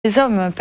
des hommes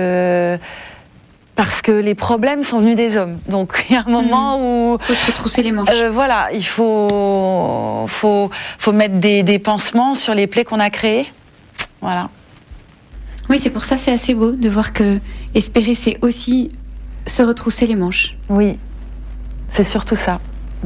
parce que les problèmes sont venus des hommes. Donc il y a un moment où faut se retrousser les manches. Voilà, il faut mettre des pansements sur les plaies qu'on a créées. Voilà. Oui, c'est pour ça c'est assez beau de voir que espérer c'est aussi se retrousser les manches. Oui, c'est surtout ça.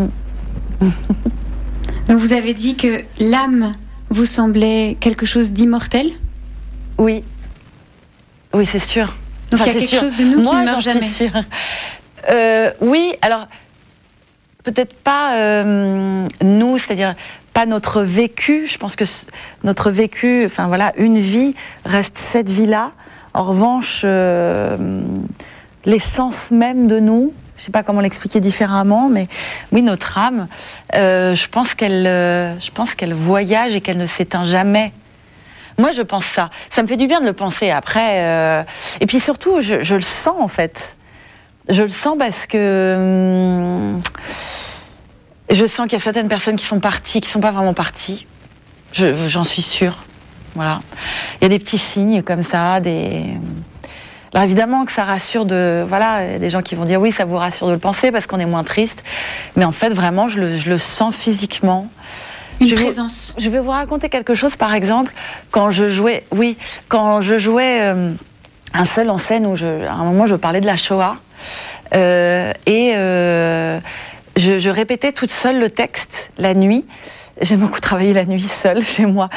Donc vous avez dit que l'âme vous semblait quelque chose d'immortel. Oui. Oui, c'est sûr. Donc il y a quelque chose de nous qui ne meurt jamais. Suis sûre. Oui, alors peut-être pas nous, c'est-à-dire pas notre vécu. Je pense que notre vécu, enfin voilà, une vie reste cette vie-là. En revanche, l'essence même de nous, je ne sais pas comment l'expliquer différemment, mais oui, notre âme, je pense qu'elle voyage et qu'elle ne s'éteint jamais. Moi, je pense ça. Ça me fait du bien de le penser. Après, et puis surtout, je le sens en fait. Je le sens parce que je sens qu'il y a certaines personnes qui sont parties, qui sont pas vraiment parties. J'en suis sûre. Voilà. Il y a des petits signes comme ça. Alors évidemment que ça rassure voilà, il y a des gens qui vont dire oui, ça vous rassure de le penser parce qu'on est moins triste. Mais en fait, vraiment, je le sens physiquement. Une présence. Je vais vous raconter quelque chose, par exemple, quand je jouais un seul en scène où à un moment je parlais de la Shoah je répétais toute seule le texte la nuit. J'aime beaucoup travailler la nuit seule chez moi.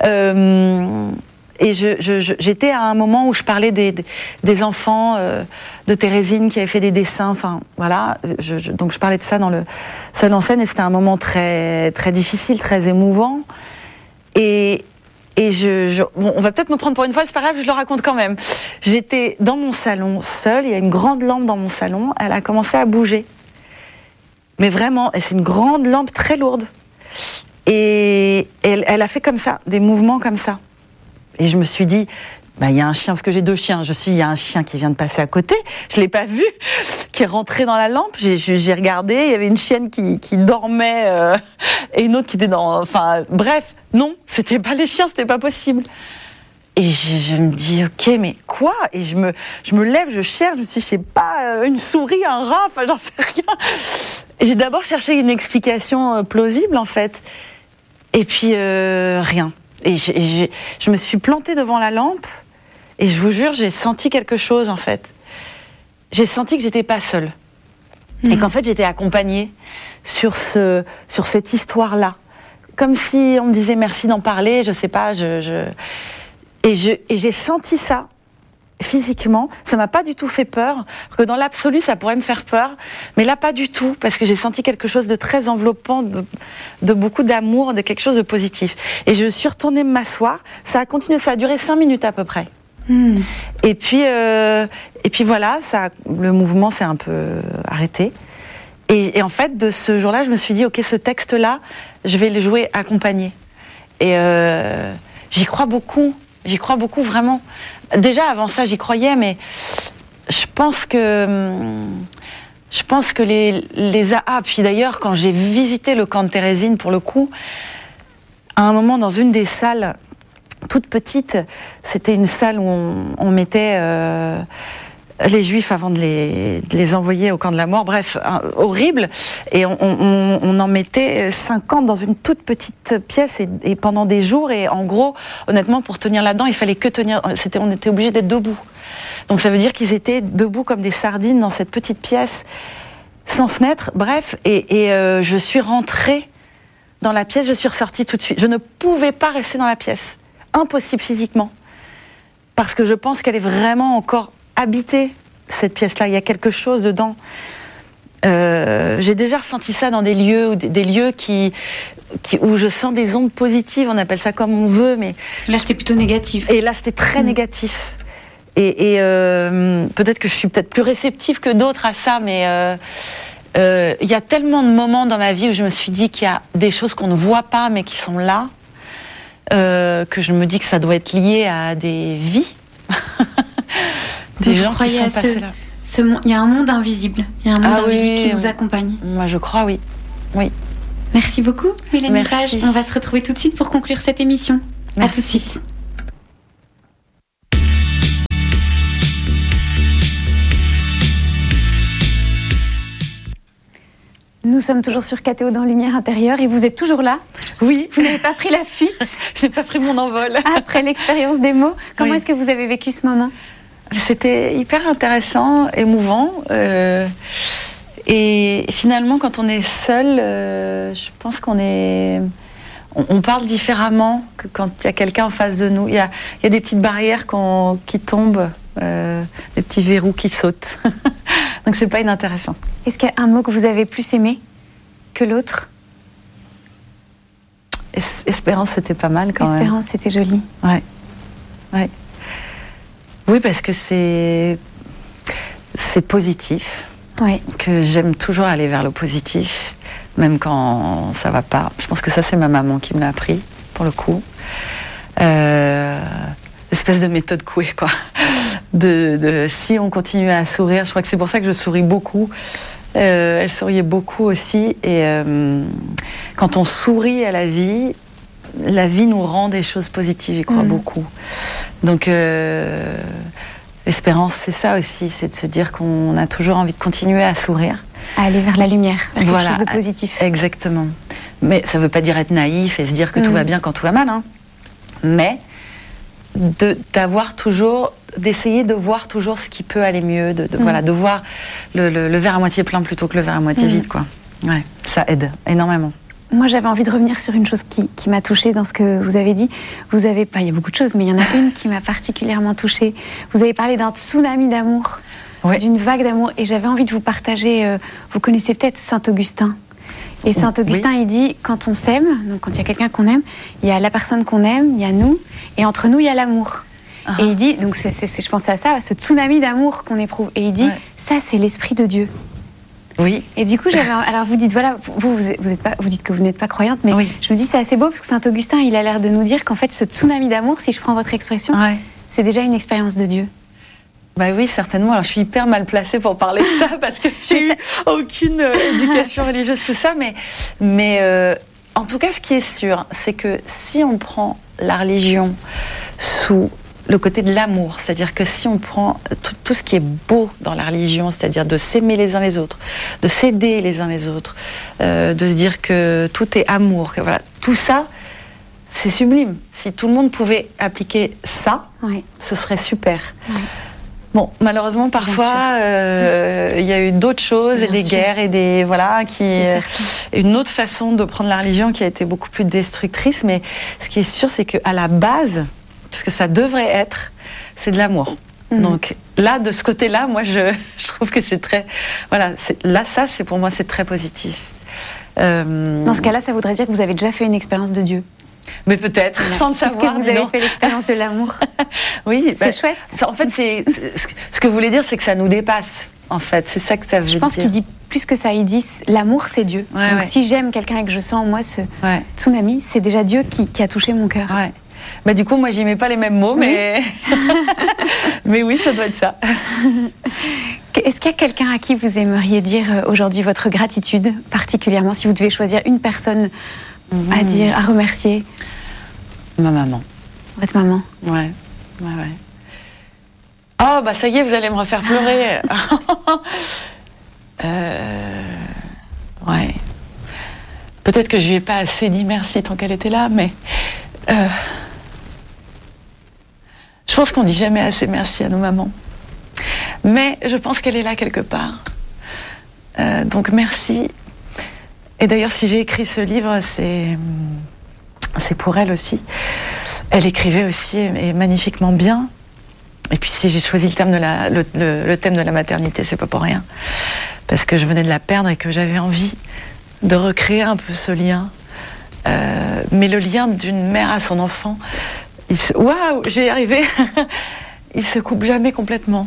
Et j'étais à un moment où je parlais des enfants de Thérésine qui avaient fait des dessins. Enfin, voilà. Donc je parlais de ça dans le seul en scène et c'était un moment très, très difficile, très émouvant. Et bon, on va peut-être me prendre pour une folle, c'est pas grave, je le raconte quand même. J'étais dans mon salon seule, il y a une grande lampe dans mon salon, elle a commencé à bouger. Mais vraiment, et c'est une grande lampe très lourde. Et elle a fait comme ça, des mouvements comme ça. Et je me suis dit, il y a un chien, parce que j'ai 2 chiens. Il y a un chien qui vient de passer à côté. Je l'ai pas vu, qui est rentré dans la lampe. J'ai regardé, il y avait une chienne qui dormait et une autre qui était dans. Enfin, bref, non, c'était pas les chiens, c'était pas possible. Et je me dis, ok, mais quoi ? Et je me lève, je cherche, je me suis dit, je sais pas, une souris, un rat, enfin, j'en sais rien. Et j'ai d'abord cherché une explication plausible, en fait. Et puis, rien. Et je me suis plantée devant la lampe et je vous jure, j'ai senti quelque chose en fait. J'ai senti que j'étais pas seule et qu'en fait j'étais accompagnée sur cette histoire-là, comme si on me disait merci d'en parler. Je sais pas, et j'ai senti ça physiquement. Ça m'a pas du tout fait peur, parce que dans l'absolu ça pourrait me faire peur, mais là pas du tout, parce que j'ai senti quelque chose de très enveloppant, de beaucoup d'amour, de quelque chose de positif. Et je suis retournée m'asseoir. Ça a continué, ça a duré 5 minutes à peu près. Et puis voilà, le mouvement s'est un peu arrêté. Et en fait, de ce jour-là, je me suis dit, ok, ce texte-là, je vais le jouer accompagné. Et j'y crois beaucoup vraiment. Déjà avant ça, j'y croyais, mais je pense que puis d'ailleurs, quand j'ai visité le camp de Thérésine, pour le coup, à un moment dans une des salles toute petite, c'était une salle où on mettait les Juifs avant de les envoyer au camp de la mort. Bref, horrible. Et on en mettait 50 dans une toute petite pièce et pendant des jours. Et en gros, honnêtement, pour tenir là-dedans, il fallait que tenir. On était obligés d'être debout. Donc ça veut dire qu'ils étaient debout comme des sardines dans cette petite pièce, sans fenêtre. Bref, et je suis rentrée dans la pièce, je suis ressortie tout de suite. Je ne pouvais pas rester dans la pièce. Impossible physiquement. Parce que je pense qu'elle est vraiment encore habiter cette pièce-là, il y a quelque chose dedans. J'ai déjà ressenti ça dans des lieux où je sens des ondes positives, on appelle ça comme on veut, mais là c'était plutôt négatif. Et là c'était très négatif. Et peut-être que je suis peut-être plus réceptive que d'autres à ça, mais il y a tellement de moments dans ma vie où je me suis dit qu'il y a des choses qu'on ne voit pas mais qui sont là, que je me dis que ça doit être lié à des vies. Des gens qui sont passés là. Il y a un monde invisible. Il y a un monde invisible qui nous accompagne. Moi, je crois, oui. Oui. Merci beaucoup, Mélanie Page. On va se retrouver tout de suite pour conclure cette émission. Merci. À tout de suite. Nous sommes toujours sur KTO dans Lumière intérieure et vous êtes toujours là. Oui. Vous n'avez pas pris la fuite. Je n'ai pas pris mon envol. Après l'expérience des mots, comment est-ce que vous avez vécu ce moment ? C'était hyper intéressant, émouvant. Et finalement, quand on est seul, je pense on parle différemment que quand il y a quelqu'un en face de nous. Il y a des petites barrières qui tombent, des petits verrous qui sautent. Donc c'est pas inintéressant. Est-ce qu'il y a un mot que vous avez plus aimé que l'autre ? Espérance, c'était pas mal quand même. Espérance, c'était joli. Ouais. Oui, parce que c'est positif. Ouais. Que j'aime toujours aller vers le positif, même quand ça va pas. Je pense que ça, c'est ma maman qui me l'a appris, pour le coup. Espèce de méthode Coué, quoi. Si on continue à sourire, je crois que c'est pour ça que je souris beaucoup. Elle souriait beaucoup aussi. Et quand on sourit à la vie nous rend des choses positives, j'y crois beaucoup. Donc, l'espérance, c'est ça aussi, c'est de se dire qu'on a toujours envie de continuer à sourire. À aller vers la lumière, vers quelque chose de positif. Exactement. Mais ça ne veut pas dire être naïf et se dire que tout va bien quand tout va mal. Hein. Mais d'essayer de voir toujours ce qui peut aller mieux, de voir le verre à moitié plein plutôt que le verre à moitié vide, quoi. Ouais, ça aide énormément. Moi, j'avais envie de revenir sur une chose qui m'a touchée dans ce que vous avez dit. Il y a beaucoup de choses, mais il y en a une qui m'a particulièrement touchée. Vous avez parlé d'un tsunami d'amour, d'une vague d'amour, et j'avais envie de vous partager. Vous connaissez peut-être Saint-Augustin. Et Saint-Augustin, il dit, quand on s'aime, donc quand il y a quelqu'un qu'on aime, il y a la personne qu'on aime, il y a nous, et entre nous, il y a l'amour. Et il dit, donc je pensais à ça, à ce tsunami d'amour qu'on éprouve. Et il dit, ça, c'est l'Esprit de Dieu. Oui. Et du coup, alors vous dites, voilà, vous dites que vous n'êtes pas croyante, mais je me dis, c'est assez beau, parce que Saint-Augustin, il a l'air de nous dire qu'en fait, ce tsunami d'amour, si je prends votre expression, c'est déjà une expérience de Dieu. Bah oui, certainement. Alors, je suis hyper mal placée pour parler de ça, parce que j'ai eu aucune éducation religieuse, tout ça, mais en tout cas, ce qui est sûr, c'est que si on prend la religion sous le côté de l'amour, c'est-à-dire que si on prend tout ce qui est beau dans la religion, c'est-à-dire de s'aimer les uns les autres, de s'aider les uns les autres, de se dire que tout est amour, que voilà, tout ça, c'est sublime. Si tout le monde pouvait appliquer ça, ce serait super. Bon, malheureusement, parfois, il y a eu d'autres choses, et des guerres, et une autre façon de prendre la religion qui a été beaucoup plus destructrice. Mais ce qui est sûr, c'est qu'à la base, ce que ça devrait être, c'est de l'amour. Donc là, de ce côté-là, moi, je trouve que c'est très... Voilà, pour moi, c'est très positif. Dans ce cas-là, ça voudrait dire que vous avez déjà fait une expérience de Dieu. Mais peut-être, sans le savoir. Est-ce que vous avez fait l'expérience de l'amour? Oui. C'est chouette. En fait, ce que vous voulez dire, c'est que ça nous dépasse. En fait, c'est ça que ça veut dire. Je pense qu'il dit plus que ça. Il dit l'amour, c'est Dieu. Donc si j'aime quelqu'un et que je sens en moi ce tsunami, c'est déjà Dieu qui a touché mon cœur. Bah, du coup, moi, j'y mets pas les mêmes mots, mais... mais oui, ça doit être ça. Est-ce qu'il y a quelqu'un à qui vous aimeriez dire aujourd'hui votre gratitude, particulièrement, si vous devez choisir une personne à dire, à remercier? Ma maman. Votre maman? Ouais. Oh, bah ça y est, vous allez me refaire pleurer. Ouais. Peut-être que je lui ai pas assez dit merci tant qu'elle était là, mais... Je pense qu'on dit jamais assez merci à nos mamans. Mais je pense qu'elle est là quelque part. Donc merci. Et d'ailleurs, si j'ai écrit ce livre, c'est pour elle aussi. Elle écrivait aussi et magnifiquement bien. Et puis si j'ai choisi le thème de la maternité, c'est pas pour rien. Parce que je venais de la perdre et que j'avais envie de recréer un peu ce lien. Mais le lien d'une mère à son enfant, waouh, je vais y arriver. Il se coupe jamais complètement.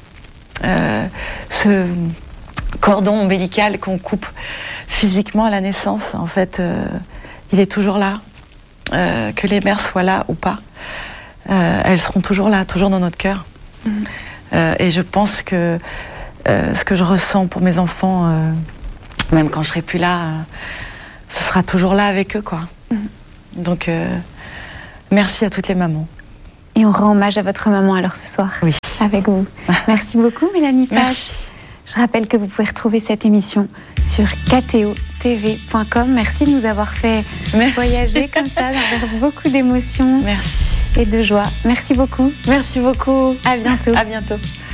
Ce cordon ombilical qu'on coupe physiquement à la naissance, en fait, il est toujours là. Que les mères soient là ou pas, elles seront toujours là, toujours dans notre cœur. Et je pense que ce que je ressens pour mes enfants, même quand je serai plus là, ce sera toujours là avec eux, quoi. Donc, merci à toutes les mamans. Et on rend hommage à votre maman alors ce soir, avec vous. Merci beaucoup, Mélanie Page. Merci. Je rappelle que vous pouvez retrouver cette émission sur KTO tv.com. Merci de nous avoir fait voyager comme ça, vers beaucoup d'émotions. Merci. Et de joie. Merci beaucoup. Merci beaucoup. À bientôt. À bientôt.